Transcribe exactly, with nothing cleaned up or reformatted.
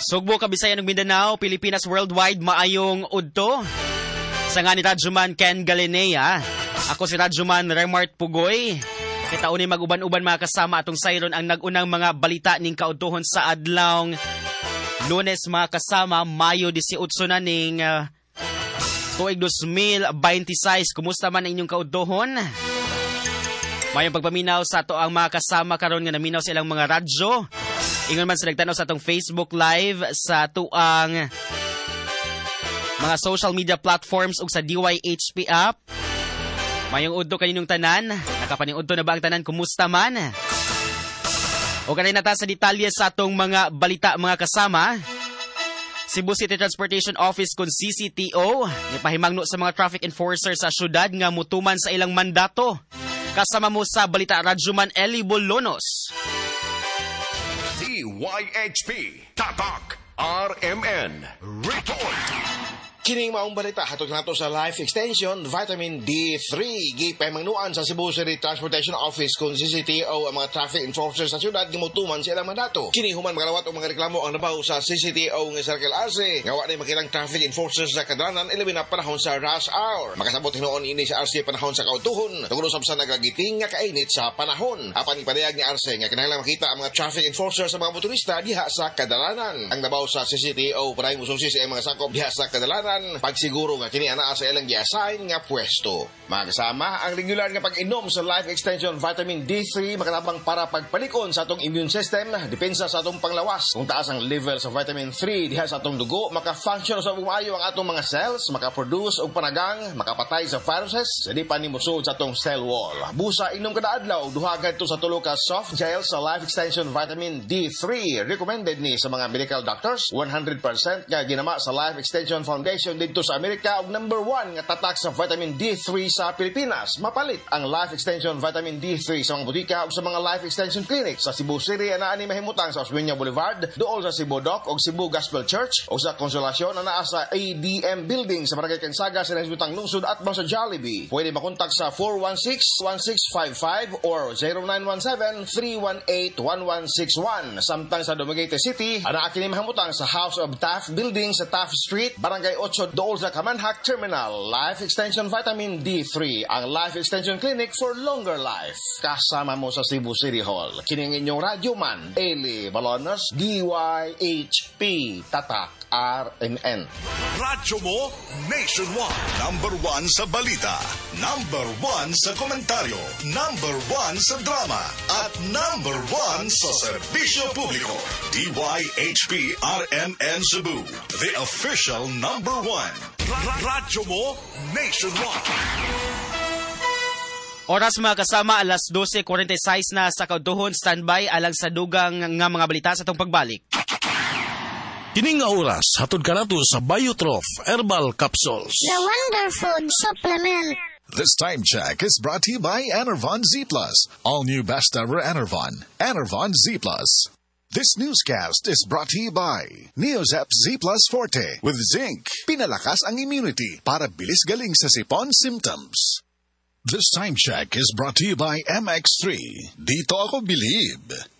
Sugbo, Kabisayan ug Mindanao, Pilipinas worldwide, maayong udto. Sa nga ni Radyoman Ken Galinea, ako si Radyoman Remart Pugoy. Kita uni mag-uban-uban mga kasama atong sayron ang nagunang mga balita ning kaudtohon sa adlawng Lunes mga kasama, Mayo eighteen na ning uh, tuig twenty twenty-six. Kumusta man ang inyong kaudtohon? Mayong pagpaminaw sa ato ang mga kasama karon nga naminaw sa ilang mga radyo. Ingon man sa nagtanaw sa atong Facebook Live sa tuang mga social media platforms ug sa D Y H P app. Mayong udto kaninyong tanan, nakapaning udto na ba ang tanan, kumusta man? O kanay na ta sa detalye sa atong mga balita mga kasama. Cebu City Transportation Office kun C C T O ipahimangno sa mga traffic enforcer sa syudad nga mutuman sa ilang mandato. Kasama mo sa balita Radyoman Eli Bolonos. D Y H P Tatak R M N Report. Kining maong balita hatod nato sa Life Extension Vitamin D three gipahimangnuan sa Cebu City Transportation Office kun C C T O ang mga traffic enforcers sa syudad gimutuman sa ilang mandato. Kini human magalawat og mga reklamo ang nabaw sa C C T O nga Circle R C nga wa na makilang traffic enforcers sa kadalanan ilabi na panahon sa rush hour. Makasabot hinuon ini sa R C panahon sa kautuhon tungod usab sa nagagiting nga kainit sa panahon. Apan ipadayag ni R C nga kinahanglan makita ang mga traffic enforcers sa mga motorista diha sa kadalanan. Ang nabaw sa C C T O para mususi sa mga sakop diha sa kadalanan pagsiguro nga kini anaa sa ilang gi-assign nga pwesto. Mga kasama, ang regular nga pag-inom sa Life Extension Vitamin D three makatabang para pagpalikon sa atong immune system, depensa sa atong panglawas. Kung taas ang level sa vitamin three diha sa atong dugo, maka-function sa bumayo ang atong mga cells, maka-produce og panagang, makapatay sa viruses, di pa ni musud sa atong cell wall. Busa inom kada adlaw, duha kadto sa tulo ka soft gel sa Life Extension Vitamin D three. Recommended ni sa mga medical doctors, one hundred percent nga ginama sa Life Extension Foundation dito sa Amerika og number one nga tatak sa vitamin D three sa Pilipinas. Mapalit ang Life Extension Vitamin D three sa mga butika ug sa mga Life Extension Clinic sa Cebu City anaa ni mahimutang sa Osmeña Boulevard, duol sa Cebu Dock ug Cebu Gospel Church o sa Consolacion anaa sa A D M Building sa Barangay Kansaga sa Nasbutang Lungsod at sa Jollibee. Pwede makontak sa four one six, one six five five or zero nine one seven, three one eight, one one six one. Samtang sa Dumaguete City anaa kini mahimutang sa House of Taft Building sa Taft Street, Barangay eight dool sa Kamanhak Terminal. Life Extension Vitamin D three, ang Life Extension Clinic for longer life. Kasama mo sa Cebu City Hall. Kining inyong radyoman, Eli Balonos, D Y H P Tatak R M N. Radyo mo nationwide. Number one sa balita, number one sa komentaryo, number one sa drama, at number one sa serbisyo publiko. D Y H P R M N Cebu, the official number one. Radyo mo nationwide. Oras mga kasama, alas twelve forty-six na sa kautuhon. Standby alang sa dugang nga mga balita sa itong pagbalik. Kining nga oras, hatod ka nato sa Biotrof Herbal Capsules. The Wonder Food Supplement. This time check is brought to you by Enervon Z Plus. All new best ever Enervon. Enervon Z Plus. This newscast is brought to you by Neozep Z Plus Forte with zinc. Pinalakas ang immunity para bilis galing sa sipon symptoms. This time check is brought to you by M X three. Dito ako believe.